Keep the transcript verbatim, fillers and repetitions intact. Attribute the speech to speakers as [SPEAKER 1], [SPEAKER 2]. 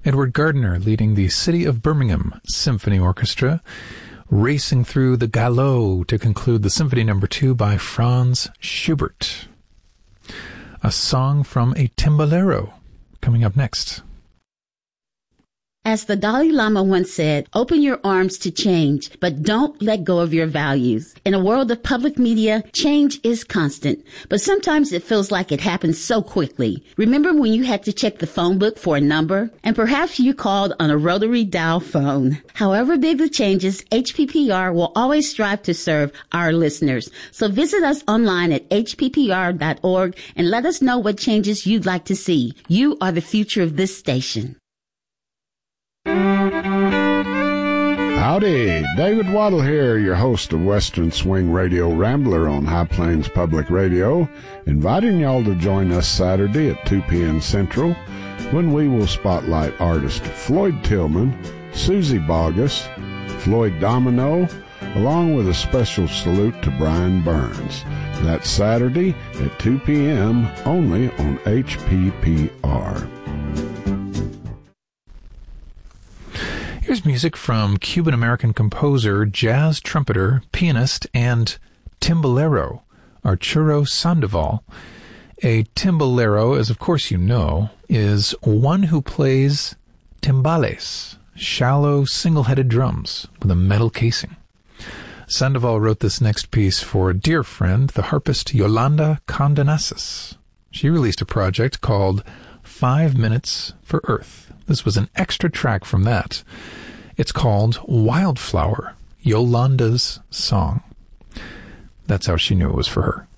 [SPEAKER 1] Edward Gardner leading the City of Birmingham Symphony Orchestra, racing through the Galop to conclude the Symphony Number Two by Franz Schubert. A song from a timbalero coming up next.
[SPEAKER 2] As the Dalai Lama once said, open your arms to change, but don't let go of your values. In a world of public media, change is constant, but sometimes it feels like it happens so quickly. Remember when you had to check the phone book for a number? And perhaps you called on a rotary dial phone. However big the changes, H P P R will always strive to serve our listeners. So visit us online at h p p r dot org and let us know what changes you'd like to see. You are the future of this station.
[SPEAKER 3] Howdy, David Waddle here, your host of Western Swing Radio Rambler on High Plains Public Radio, inviting y'all to join us Saturday at two p.m. Central when we will spotlight artist Floyd Tillman, Susie Bogus, Floyd Domino, along with a special salute to Brian Burns. That's Saturday at two p.m. only on H P P R.
[SPEAKER 1] Here's music from Cuban-American composer, jazz trumpeter, pianist, and timbalero, Arturo Sandoval. A timbalero, as of course you know, is one who plays timbales, shallow, single-headed drums with a metal casing. Sandoval wrote this next piece for a dear friend, the harpist Yolanda Condenasis. She released a project called Five Minutes for Earth. This was an extra track from that. It's called Wildflower, Yolanda's Song. That's how she knew it was for her.